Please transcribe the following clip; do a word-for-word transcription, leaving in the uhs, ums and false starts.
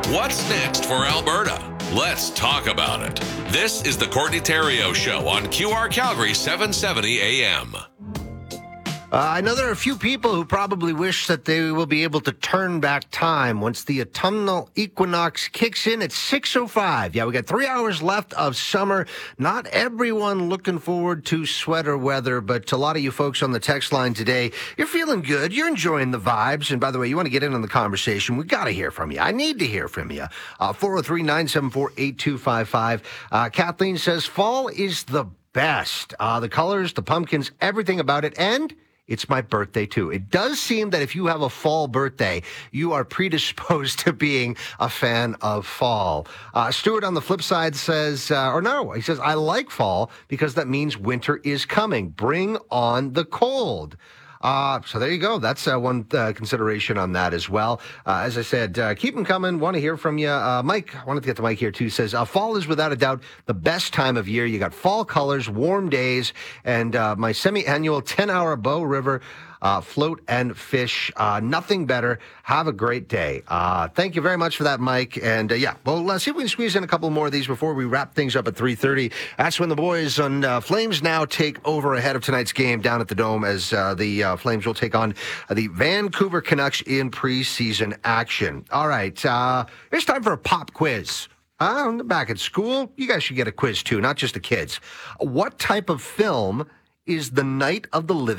What's next for Alberta? Let's talk about it. This is the Courtney Theriault Show on Q R Calgary seven seventy A M. Uh, I know there are a few people who probably wish that they will be able to turn back time once the autumnal equinox kicks in at six oh five. Yeah, we got three hours left of summer. Not everyone looking forward to sweater weather, but a lot of you folks on the text line today, you're feeling good. You're enjoying the vibes. And by the way, you want to get in on the conversation, we got to hear from you. I need to hear from you. Uh, four oh three, nine seven four, eight two five five. Uh, Kathleen says, fall is the best. Uh, the colors, the pumpkins, everything about it. And it's my birthday, too. It does seem that if you have a fall birthday, you are predisposed to being a fan of fall. Uh, Stuart on the flip side says, uh, or no, he says, I like fall because that means winter is coming. Bring on the cold. Uh, so there you go. That's uh, one uh, consideration on that as well. Uh, as I said, uh, keep them coming. Want to hear from you. Uh, Mike, I wanted to get to Mike here too, says, uh, fall is without a doubt the best time of year. You got fall colors, warm days, and uh, my semi-annual ten-hour Bow River uh, float and fish. Uh, nothing better. Have a great day. Uh, thank you very much for that, Mike. And uh, yeah, well, let's see if we can squeeze in a couple more of these before we wrap things up at three thirty. That's when the boys on uh, Flames now take over ahead of tonight's game down at the Dome as uh, the uh, Flames will take on uh, the Vancouver Canucks in preseason action. All right, uh, it's time for a pop quiz. Uh, back at school, you guys should get a quiz too, not just the kids. What type of film is The Night of the Living